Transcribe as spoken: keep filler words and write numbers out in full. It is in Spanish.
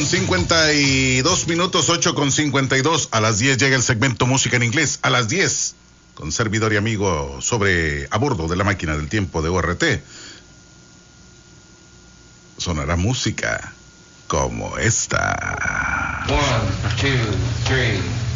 cincuenta y dos minutos, ocho con cincuenta y dos. A las diez llega el segmento Música en Inglés. A las diez, con servidor y amigo sobre a bordo de la máquina del tiempo de O R T, sonará música como esta. One, two, three.